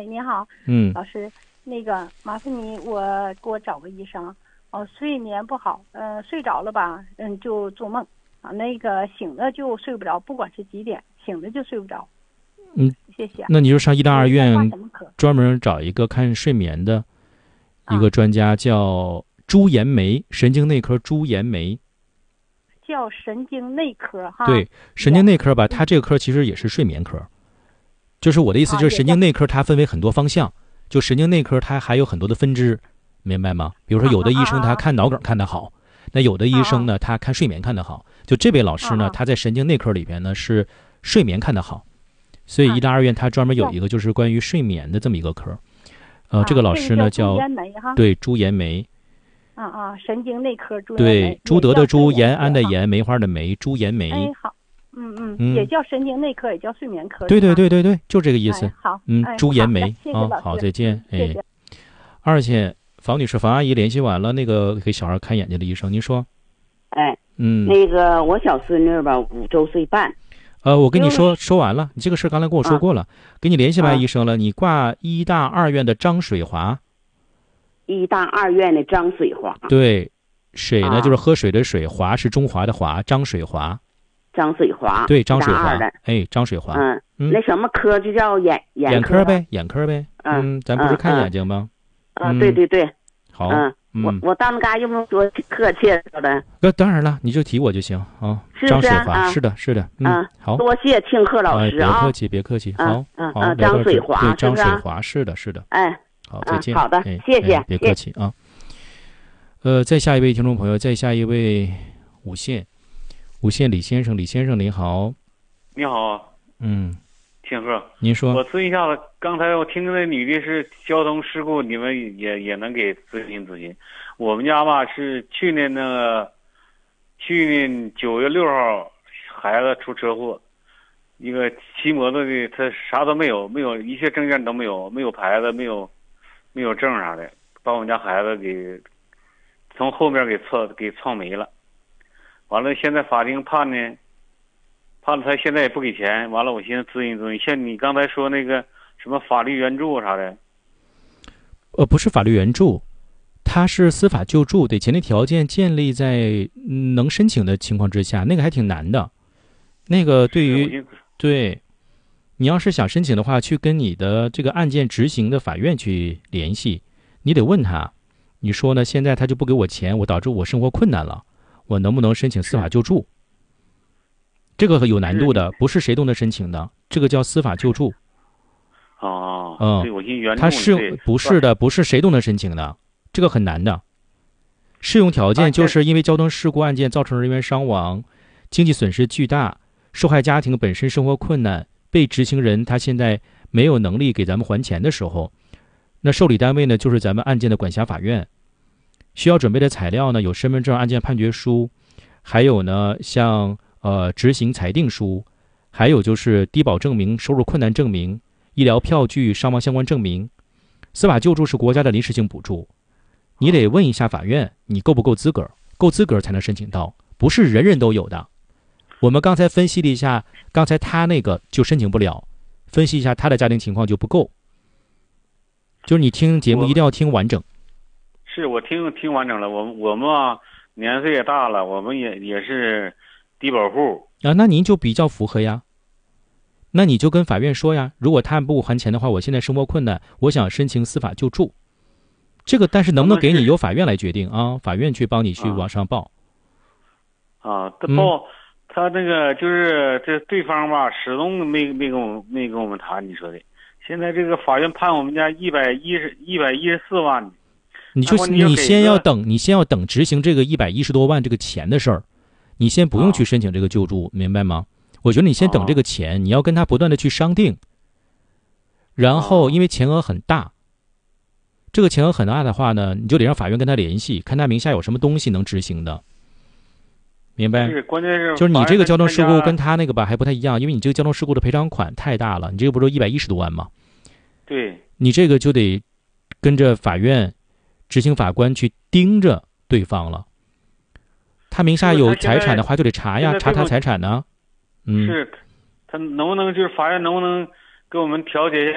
哎，你好，老师，那个麻烦你，给我找个医生。睡眠不好，睡着了吧，就做梦啊，那个醒了就睡不着，不管是几点，醒了就睡不着。谢谢。 那你就上医大二院专门找一个看睡眠的一个专家，叫朱延梅，神经内科朱延梅。 叫神经内科哈？ 对，神经内科吧，它这个科其实也是睡眠科。就是我的意思，就是神经内科它分为很多方向，就神经内科它还有很多的分支，明白吗？比如说有的医生他看脑梗看得好，那有的医生呢他看睡眠看得好。就这位老师呢，他在神经内科里边呢是睡眠看得好，所以医大二院他专门有一个就是关于睡眠的这么一个科。这个老师呢叫对朱延梅。 神经内科朱延梅。 对，朱德的朱，延安的延，梅花的梅，朱延梅。 哎，好。也叫神经内科，也叫睡眠科。 对，就这个意思。 好， 朱延梅啊， 好，再见。 谢谢。 二姐，房女士、房阿姨联系完了，那个给小孩看眼睛的医生，您说？ 那个我小孙女吧，5周岁半。 我跟你说完了，你这个事刚才跟我说过了，给你联系完医生了，你挂医大二院的张水华。 医大二院的张水华。 对，水呢就是喝水的水，华是中华的华，张水华。 张水华， 对，张水华，张水华， 那什么科就叫眼科呗，眼科呗，咱不是看眼睛吗？ 对， 好， 我到那嘎用不用说客气的？ 当然了，你就提我就行啊。张水华，是的，好， 多谢庆贺老师啊， 别客气，好， 张水华， 对，张水华，是的，好，再见， 好的，谢谢， 别客气啊。再下一位听众朋友，再下一位五线李先生，李先生您好。 你好，庆贺， 您说。 我咨询一下子，刚才我听那女的是交通事故，你们也能给咨询。我们家吧是去年9月6号，孩子出车祸，一个骑摩托的，他啥都没有一切证件都没有，没有牌子，没有证啥的，把我们家孩子给从后面给撞没了。完了，现在法庭判了他现在也不给钱。完了，我寻思咨询，像你刚才说那个什么法律援助啥的。 不是法律援助，它是司法救助，得前提条件建立在能申请的情况之下，那个还挺难的。那个对，你要是想申请的话，去跟你的这个案件执行的法院去联系，你得问他，你说呢？现在他就不给我钱，导致我生活困难了。我能不能申请司法救助？这个有难度的，不是谁都能申请的，这个叫司法救助。 对，我寻原它不是的，不是谁都能申请的，这个很难的。适用条件就是因为交通事故案件造成人员伤亡，经济损失巨大，受害家庭本身生活困难，被执行人他现在没有能力给咱们还钱的时候，那受理单位呢就是咱们案件的管辖法院。需要准备的材料呢，有身份证、案件判决书，还有呢像执行裁定书，还有就是低保证明、收入困难证明、医疗票据、伤亡相关证明。司法救助是国家的临时性补助，你得问一下法院你够不够资格，够资格才能申请到，不是人人都有的。我们刚才分析了一下，刚才他那个就申请不了，分析一下他的家庭情况就不够。就是你听节目一定要听完整。 是我听完整了，我们啊年岁也大了，我们也是低保户啊，那您就比较符合呀。那你就跟法院说呀，如果他不还钱的话，我现在生活困难，我想申请司法救助。这个但是能不能给你由法院来决定啊，法院去帮你去往上报。 他那个就是这对方吧，始终没跟我们谈。你说的，现在这个法院判我们家114万。你先要等执行这个110多万这个钱的事儿，你先不用去申请这个救助，明白吗？我觉得你先等这个钱，你要跟他不断的去商定，然后因为钱额很大，这个钱额很大的话呢，你就得让法院跟他联系，看他名下有什么东西能执行的，明白？ 关键是就是你这个交通事故跟他那个吧还不太一样，因为你这个交通事故的赔偿款太大了，你这个不是110多万吗？ 对， 你这个就得跟着法院执行法官去盯着对方了，他名下有财产的话就得查呀，查他财产呢。 是他能不能就是法院能不能给我们调解一下